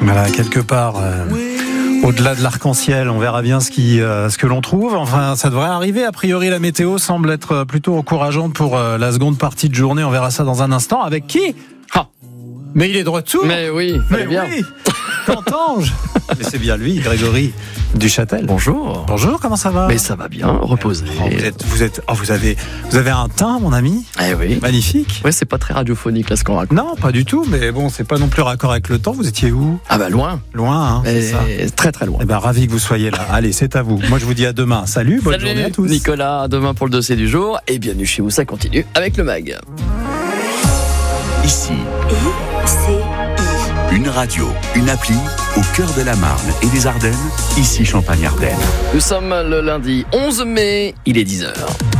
Voilà, quelque part, au-delà de l'arc-en-ciel, on verra bien ce que l'on trouve. Enfin, ça devrait arriver. A priori, la météo semble être plutôt encourageante pour la seconde partie de journée. On verra ça dans un instant. Avec qui ? Mais il est de retour. Mais oui, mais bien. Oui. Qu'entends-je ? Mais c'est bien lui, Grégory Duchâtel. Bonjour. Bonjour, comment ça va ? Mais ça va bien, reposé. Vous avez un teint, mon ami. Eh oui. Magnifique. Ouais, c'est pas très radiophonique là ce qu'on raconte. Non, pas du tout. Mais bon, c'est pas non plus raccord avec le temps. Vous étiez où ? Ah bah loin. Loin, hein, c'est ça. Très très loin. Eh ben, ravi que vous soyez là. Allez, c'est à vous. Moi, je vous dis à demain. Salut, bonne journée à tous. Nicolas, à demain pour le dossier du jour. Et bienvenue chez vous, ça continue avec le MAG. Ici. Une radio, une appli, au cœur de la Marne et des Ardennes, ici Champagne-Ardenne. Nous sommes le lundi 11 mai, il est 10h.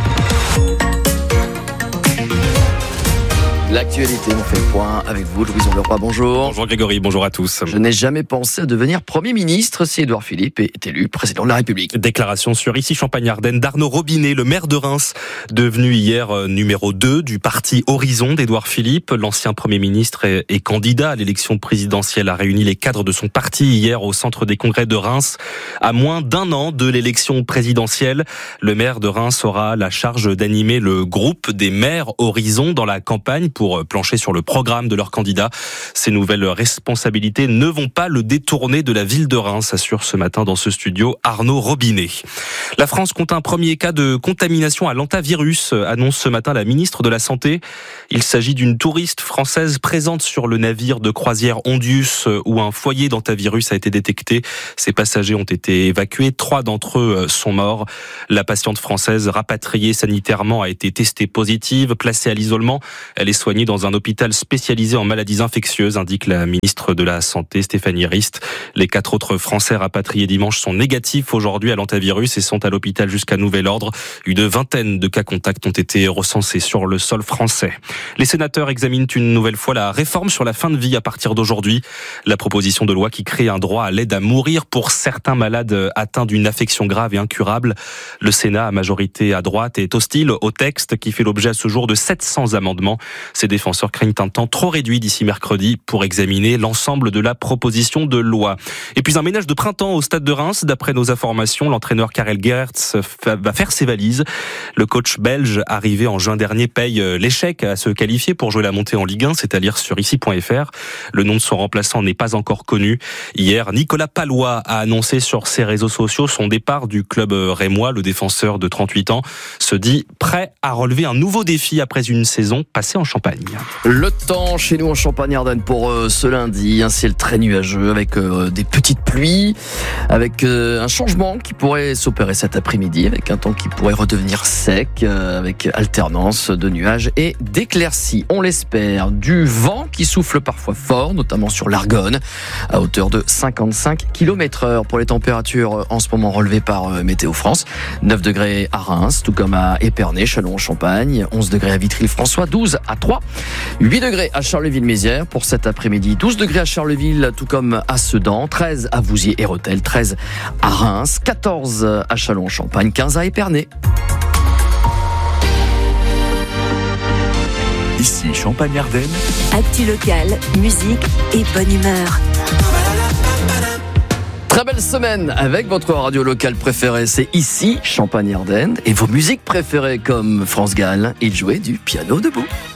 L'actualité, on fait le point avec vous, Louison Leroy, bonjour. Bonjour Grégory, bonjour à tous. Je n'ai jamais pensé à devenir Premier ministre si Édouard Philippe est élu président de la République. Déclaration sur Ici Champagne-Ardenne d'Arnaud Robinet, le maire de Reims, devenu hier numéro 2 du parti Horizon d'Édouard Philippe. L'ancien Premier ministre et candidat à l'élection présidentielle a réuni les cadres de son parti hier au centre des congrès de Reims. À moins d'un an de l'élection présidentielle, le maire de Reims aura la charge d'animer le groupe des maires Horizon dans la campagne pour plancher sur le programme de leur candidat. Ces nouvelles responsabilités ne vont pas le détourner de la ville de Reims, assure ce matin dans ce studio Arnaud Robinet. La France compte un premier cas de contamination à l'hantavirus, annonce ce matin la ministre de la Santé. Il s'agit d'une touriste française présente sur le navire de croisière Ondius où un foyer d'hantavirus a été détecté. Ses passagers ont été évacués, 3 d'entre eux sont morts. La patiente française rapatriée sanitairement a été testée positive, placée à l'isolement. Elle est soignée dans un hôpital spécialisé en maladies infectieuses, indique la ministre de la Santé, Stéphanie Rist. Les 4 autres Français rapatriés dimanche sont négatifs aujourd'hui à l'hantavirus et sont à l'hôpital jusqu'à nouvel ordre. Une vingtaine de cas contacts ont été recensés sur le sol français. Les sénateurs examinent une nouvelle fois la réforme sur la fin de vie à partir d'aujourd'hui. La proposition de loi qui crée un droit à l'aide à mourir pour certains malades atteints d'une affection grave et incurable. Le Sénat, à majorité à droite, est hostile au texte qui fait l'objet à ce jour de 700 amendements. Ces défenseurs craignent un temps trop réduit d'ici mercredi pour examiner l'ensemble de la proposition de loi. Et puis un ménage de printemps au stade de Reims. D'après nos informations, l'entraîneur Karel Geerts va faire ses valises. Le coach belge, arrivé en juin dernier, paye l'échec à se qualifier pour jouer la montée en Ligue 1, c'est à dire sur ici.fr. Le nom de son remplaçant n'est pas encore connu. Hier, Nicolas Pallois a annoncé sur ses réseaux sociaux son départ du club rémois. Le défenseur de 38 ans se dit prêt à relever un nouveau défi après une saison passée en Champagne. Le temps chez nous en Champagne-Ardenne pour ce lundi, un ciel très nuageux avec des petites pluies, avec un changement qui pourrait s'opérer cet après-midi, avec un temps qui pourrait redevenir sec, avec alternance de nuages et d'éclaircies. On l'espère, du vent qui souffle parfois fort, notamment sur l'Argonne, à hauteur de 55 km/h pour les températures en ce moment relevées par Météo France. 9 degrés à Reims, tout comme à Épernay, Châlons-en-Champagne, 11 degrés à Vitry-le-François, 12 à Troyes, 8 degrés à Charleville-Mézières pour cet après-midi, 12 degrés à Charleville, tout comme à Sedan, 13 à Vouziers et Rethel, 13 à Reims, 14 à Châlons-en-Champagne, 15 à Épernay. Ici Champagne-Ardenne. Actu locale, musique et bonne humeur. Très belle semaine avec votre radio locale préférée, c'est ici Champagne-Ardenne et vos musiques préférées comme France Gall, il jouait du piano debout.